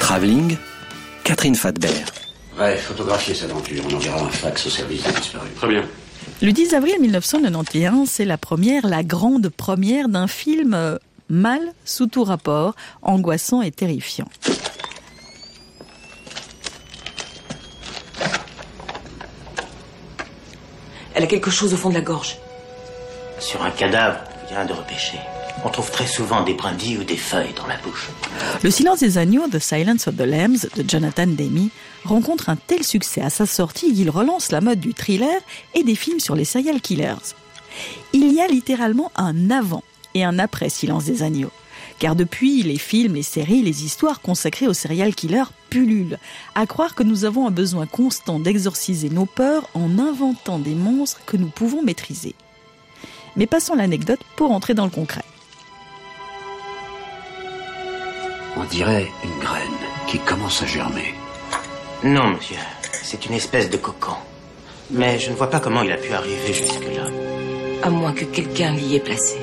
Travelling, Catherine Fadbert. Ouais, photographier cette aventure. On enverra un fax au service des disparus. Très bien. Le 10 avril 1991, c'est la grande première d'un film mal sous tout rapport, angoissant et terrifiant. Elle a quelque chose au fond de la gorge. Sur un cadavre qu'on vient de repêcher, on trouve très souvent des brindilles ou des feuilles dans la bouche. Le silence des agneaux, The Silence of the Lambs, de Jonathan Demme, rencontre un tel succès à sa sortie qu'il relance la mode du thriller et des films sur les serial killers. Il y a littéralement un avant et un après Silence des agneaux. Car depuis, les films, les séries, les histoires consacrées aux serial killers pullulent. À croire que nous avons un besoin constant d'exorciser nos peurs en inventant des monstres que nous pouvons maîtriser. Mais passons l'anecdote pour entrer dans le concret. On dirait une graine qui commence à germer. Non, monsieur. C'est une espèce de cocon. Mais je ne vois pas comment il a pu arriver jusque-là. À moins que quelqu'un l'y ait placé.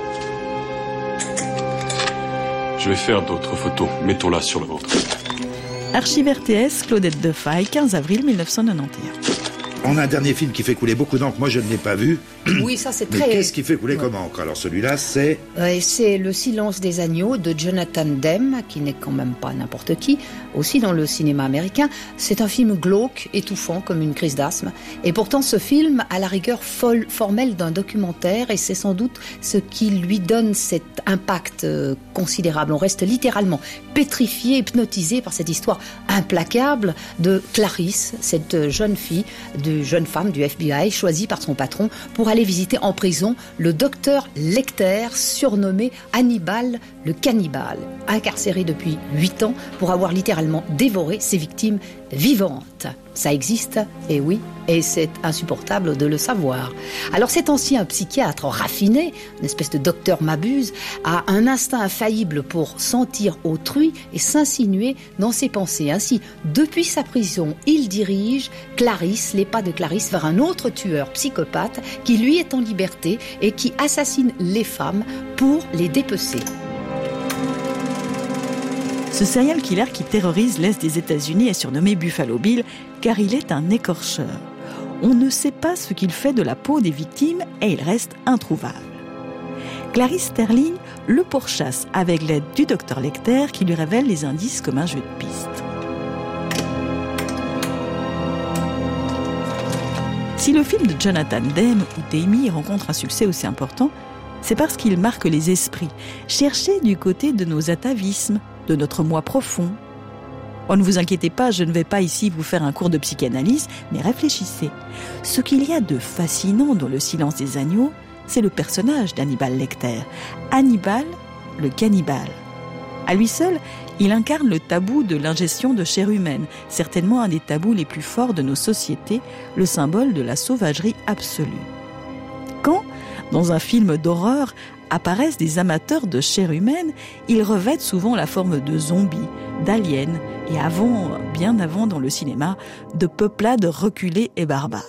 Je vais faire d'autres photos. Mettons-la sur le ventre. Archive RTS, Claudette Defaille, 15 avril 1991. On a un dernier film qui fait couler beaucoup d'encre. Moi, je ne l'ai pas vu. Oui, ça c'est Mais très... qu'est-ce qui fait couler comme encre? Alors celui-là, c'est... C'est Le Silence des agneaux de Jonathan Demme, qui n'est quand même pas n'importe qui, aussi dans le cinéma américain. C'est un film glauque, étouffant, comme une crise d'asthme. Et pourtant, ce film a la rigueur formelle d'un documentaire, et c'est sans doute ce qui lui donne cet impact considérable. On reste littéralement pétrifié, hypnotisé par cette histoire implacable de Clarisse, cette jeune femme du FBI, choisie par son patron pour aller visiter en prison le docteur Lecter, surnommé Hannibal le cannibale, incarcéré depuis 8 ans pour avoir littéralement dévoré ses victimes vivantes. Ça existe, et oui, et c'est insupportable de le savoir. Alors cet ancien psychiatre raffiné, une espèce de docteur Mabuse, a un instinct infaillible pour sentir autrui et s'insinuer dans ses pensées. Ainsi, depuis sa prison, il dirige Clarisse, les pas de Clarisse, vers un autre tueur psychopathe qui lui est en liberté et qui assassine les femmes pour les dépecer. Ce serial killer qui terrorise l'Est des États-Unis est surnommé Buffalo Bill car il est un écorcheur. On ne sait pas ce qu'il fait de la peau des victimes et il reste introuvable. Clarice Sterling le pourchasse avec l'aide du docteur Lecter qui lui révèle les indices comme un jeu de piste. Si le film de Jonathan Demme ou Demme rencontre un succès aussi important, c'est parce qu'il marque les esprits. Cherchez du côté de nos atavismes, de notre moi profond. Oh, ne vous inquiétez pas, je ne vais pas ici vous faire un cours de psychanalyse, mais réfléchissez. Ce qu'il y a de fascinant dans Le Silence des agneaux, c'est le personnage d'Hannibal Lecter. Hannibal, le cannibale. À lui seul, il incarne le tabou de l'ingestion de chair humaine, certainement un des tabous les plus forts de nos sociétés, le symbole de la sauvagerie absolue. Quand, dans un film d'horreur, apparaissent des amateurs de chair humaine, ils revêtent souvent la forme de zombies, d'aliens et bien avant dans le cinéma, de peuplades reculées et barbares.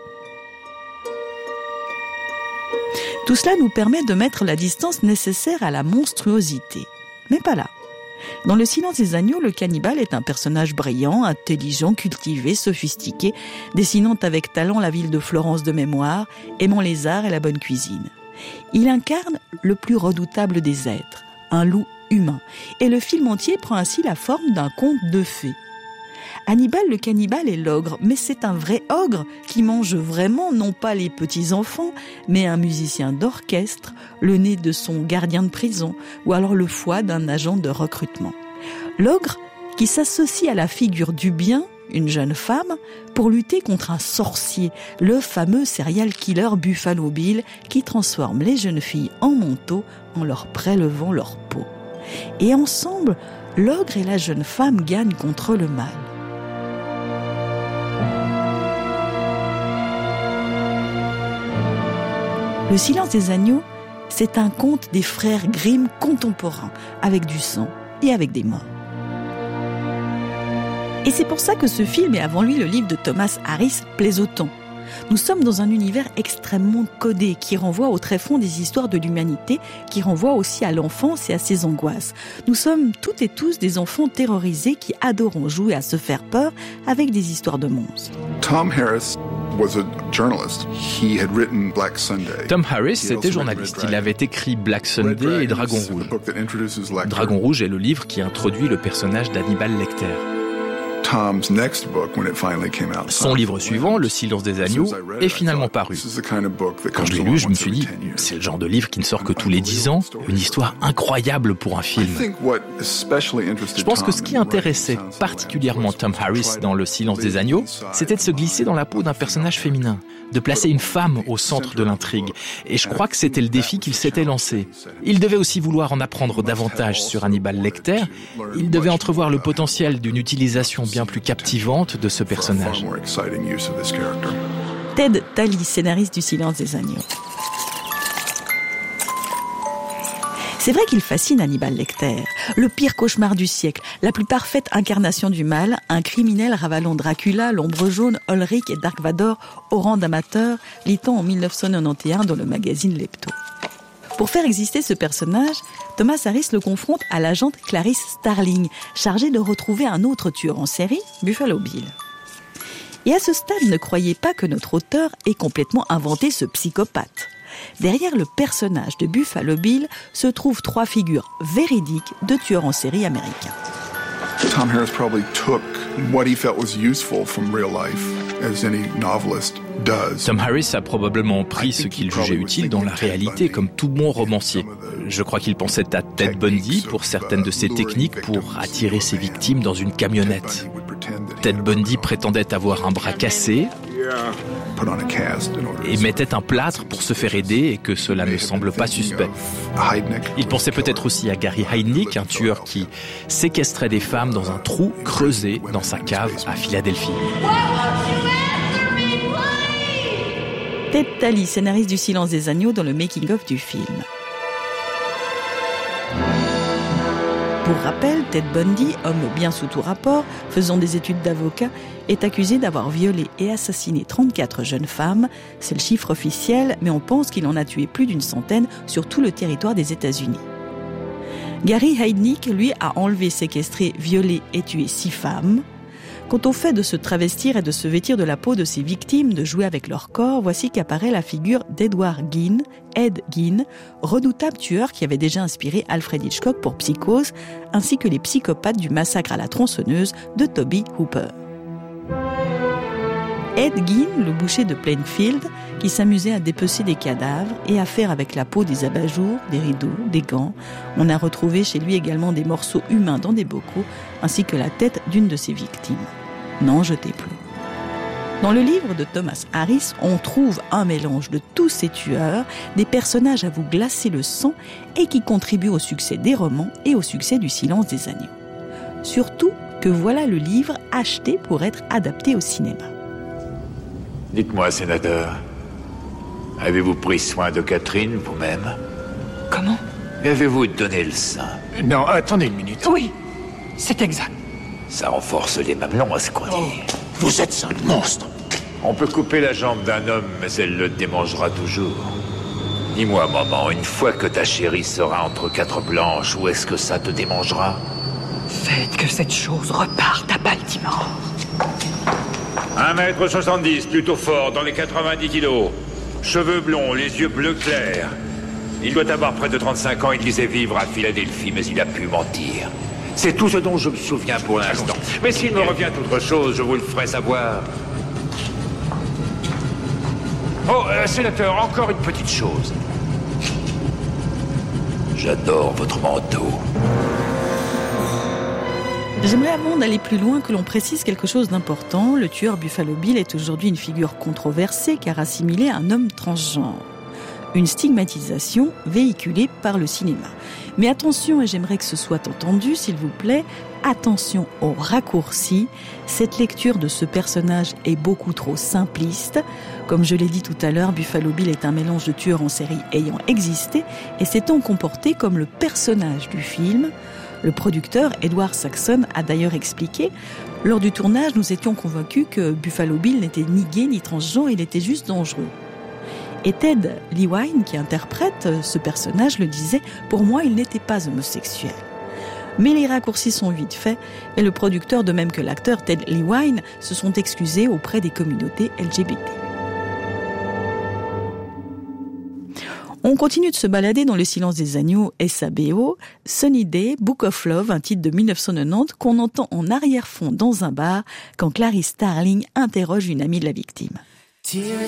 Tout cela nous permet de mettre la distance nécessaire à la monstruosité. Mais pas là. Dans Le Silence des agneaux, le cannibale est un personnage brillant, intelligent, cultivé, sophistiqué, dessinant avec talent la ville de Florence de mémoire, aimant les arts et la bonne cuisine. Il incarne le plus redoutable des êtres, un loup humain, et le film entier prend ainsi la forme d'un conte de fées. Hannibal le cannibale est l'ogre, mais c'est un vrai ogre qui mange vraiment non pas les petits-enfants, mais un musicien d'orchestre, le nez de son gardien de prison, ou alors le foie d'un agent de recrutement. L'ogre qui s'associe à la figure du bien, une jeune femme, pour lutter contre un sorcier, le fameux serial killer Buffalo Bill, qui transforme les jeunes filles en manteaux en leur prélevant leur peau. Et ensemble, l'ogre et la jeune femme gagnent contre le mal. Le Silence des agneaux, c'est un conte des frères Grimm contemporains, avec du sang et avec des morts. Et c'est pour ça que ce film, et avant lui le livre de Thomas Harris, plaisent autant. Nous sommes dans un univers extrêmement codé qui renvoie au tréfonds des histoires de l'humanité, qui renvoie aussi à l'enfance et à ses angoisses. Nous sommes toutes et tous des enfants terrorisés qui adorons jouer à se faire peur avec des histoires de monstres. Tom Harris was a journalist. He had written Black Sunday. Tom Harris était journaliste. Il avait écrit Black Sunday et Dragon Rouge. Dragon Rouge est le livre qui introduit le personnage d'Hannibal Lecter. Son livre suivant, Le Silence des Agneaux, est finalement paru. Quand je l'ai lu, je me suis dit, c'est le genre de livre qui ne sort que tous les 10 ans, une histoire incroyable pour un film. Je pense que ce qui intéressait particulièrement Tom Harris dans Le Silence des Agneaux, c'était de se glisser dans la peau d'un personnage féminin, de placer une femme au centre de l'intrigue. Et je crois que c'était le défi qu'il s'était lancé. Il devait aussi vouloir en apprendre davantage sur Hannibal Lecter. Il devait entrevoir le potentiel d'une utilisation bien plus captivante de ce personnage. Ted Tally, scénariste du Silence des Agneaux. C'est vrai qu'il fascine Hannibal Lecter, le pire cauchemar du siècle, la plus parfaite incarnation du mal, un criminel ravalant Dracula, l'Ombre Jaune, Ulrich et Dark Vador au rang d'amateur, lit-on en 1991 dans le magazine Lepto. Pour faire exister ce personnage, Thomas Harris le confronte à l'agente Clarice Starling, chargée de retrouver un autre tueur en série, Buffalo Bill. Et à ce stade, ne croyez pas que notre auteur ait complètement inventé ce psychopathe. Derrière le personnage de Buffalo Bill se trouvent 3 figures véridiques de tueurs en série américains. Tom Harris probably took what he felt was useful from real life, as any novelist does. Tom Harris a probablement pris ce qu'il jugeait utile dans la réalité, comme tout bon romancier. Je crois qu'il pensait à Ted Bundy pour certaines de ses techniques pour attirer ses victimes dans une camionnette. Ted Bundy prétendait avoir un bras cassé et mettait un plâtre pour se faire aider et que cela ne semble pas suspect. Il pensait peut-être aussi à Gary Heidnik, un tueur qui séquestrait des femmes dans un trou creusé dans sa cave à Philadelphie. Ted Tally, scénariste du Silence des Agneaux dans le making-of du film. Pour rappel, Ted Bundy, homme bien sous tout rapport, faisant des études d'avocat, est accusé d'avoir violé et assassiné 34 jeunes femmes. C'est le chiffre officiel, mais on pense qu'il en a tué plus d'une centaine sur tout le territoire des États-Unis. Gary Heidnik, lui, a enlevé, séquestré, violé et tué 6 femmes. Quant au fait de se travestir et de se vêtir de la peau de ses victimes, de jouer avec leur corps, voici qu'apparaît la figure d'Edward Gein, Ed Gein, redoutable tueur qui avait déjà inspiré Alfred Hitchcock pour Psychose, ainsi que les psychopathes du massacre à la tronçonneuse de Toby Hooper. Ed Gein, le boucher de Plainfield, qui s'amusait à dépecer des cadavres et à faire avec la peau des abat-jours, des rideaux, des gants. On a retrouvé chez lui également des morceaux humains dans des bocaux, ainsi que la tête d'une de ses victimes. N'en jetez plus. Dans le livre de Thomas Harris, on trouve un mélange de tous ces tueurs, des personnages à vous glacer le sang et qui contribuent au succès des romans et au succès du Silence des Agneaux. Surtout que voilà le livre acheté pour être adapté au cinéma. Dites-moi, sénateur, avez-vous pris soin de Catherine vous-même? Comment? Avez-vous donné le sein? Non, attendez une minute. Oui, c'est exact. Ça renforce les mamelons à ce qu'on dit. Vous êtes un monstre. On peut couper la jambe d'un homme, mais elle le démangera toujours. Dis-moi, maman, une fois que ta chérie sera entre 4 planches, où est-ce que ça te démangera? Faites que cette chose reparte à Baltimore. 1,70 m, plutôt fort, dans les 90 kilos. Cheveux blonds, les yeux bleus clairs. Il doit avoir près de 35 ans, il disait vivre à Philadelphie, mais il a pu mentir. C'est tout ce dont je me souviens pour l'instant. Mais s'il me revient autre chose, je vous le ferai savoir. Oh, sénateur, encore une petite chose. J'adore votre manteau. J'aimerais avant d'aller plus loin que l'on précise quelque chose d'important. Le tueur Buffalo Bill est aujourd'hui une figure controversée car assimilée à un homme transgenre. Une stigmatisation véhiculée par le cinéma. Mais attention, et j'aimerais que ce soit entendu, s'il vous plaît, attention aux raccourcis. Cette lecture de ce personnage est beaucoup trop simpliste. Comme je l'ai dit tout à l'heure, Buffalo Bill est un mélange de tueurs en série ayant existé et s'étant comporté comme le personnage du film. Le producteur, Edward Saxon, a d'ailleurs expliqué « Lors du tournage, nous étions convaincus que Buffalo Bill n'était ni gay ni transgenre, il était juste dangereux. » Et Ted Levine, qui interprète ce personnage, le disait « Pour moi, il n'était pas homosexuel. » Mais les raccourcis sont vite faits et le producteur, de même que l'acteur Ted Levine, se sont excusés auprès des communautés LGBT. On continue de se balader dans Le silence des agneaux SABO, Sunny Day, Book of Love, un titre de 1990 qu'on entend en arrière-fond dans un bar quand Clarice Starling interroge une amie de la victime. Tears